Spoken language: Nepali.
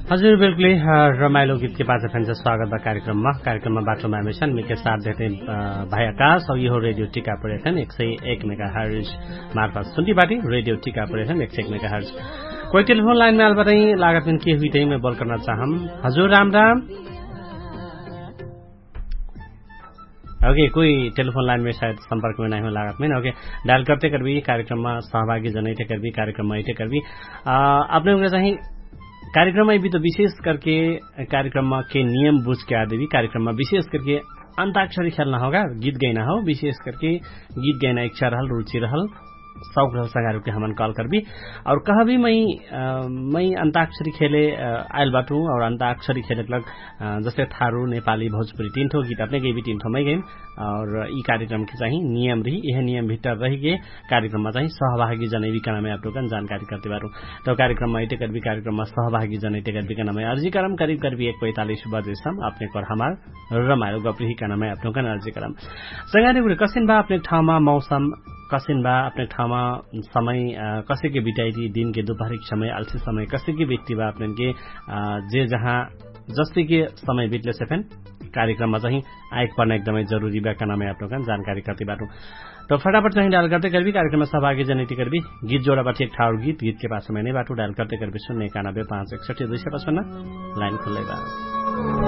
हजुर बिल्कुलै रमाइलो गीत के पाँच फ्यान्स स्वागत बा कार्यक्रममा बाटोमा हमेशा मिके साथ देते भाइ आकाश और यो रेडियो टिकापुर एफएम 101 मेगाहर्ज मार्फत सुन्टीबाटी रेडियो टिकापुर एफएम 101 मेगाहर्ज कोई टेलीफोन लाइन में अलबतई लागत में के हुई तई मैं बोल करना चाहम। हजुर राम राम। ओके कोई टेलीफोन लाइन में शायद संपर्क में नहीं हो लागत में। ओके डायल करते कर भी कार्यक्रम में सहभागी जनाते कर भी कार्यक्रम में कर भी आपने उन्हें चाहिए कार्यक्रम में भी तो विशेष करके कार्यक्रम के नियम बुझ के आदि भी कार्यक्रम में विशेष करके अंताक्षरी खेलना होगा, गीत गाना हो, विशेष करके गीत गाना इच्छा रहल, रुचि रहल, शौक रहल संगारू के हमन कॉल कर भी और कहा भी मैं अंताक्षरी खेले आयल बाटू और अंताक्षरी खेले लग जैसे थारू नेपाली भोजपुरी तीन ठो गीत अपने गई भी तीन ठो मैं गई और ई कार्यक्रम के चाहिए नियम रही यह नियम भीतर रही के कार्यक्रम में चाहिए सहभागी जनैवी का नाम आप लोग जानकारी करते बारू तो कार्यक्रम में इटे कर भी कार्यक्रम में सहभागी जनैते कर भी का नाम अर्जी करम करीब कर भी 1:45 बजे सम अपने को हमार रमाइलो गपरी का नाम आप लोग अर्जी करम संगारी कसिन बा अपने ठाउँमा मौसम कसिन बा अपने ठाउँमा समय कसै के बिताई दिन के दोपहर समय आलसी समय कसै के व्यक्ति बा अपने के जे जहाँ जस्तै के समय बितले से फेन कार्यक्रममा चाहिँ आइक पर्न एकदमै जरुरी बा का नाम आप लोग जानकारी करते बाटो तो फटाफट चाहिँ डायल करते कर भी कार्यक्रममा सहभागी जनित कर भी गीत जोड़ाबाट एक ठाउँ गीत के पास में नै बाटो डायल करते कर भी 091 561 255 लाइन खुल्लै बा।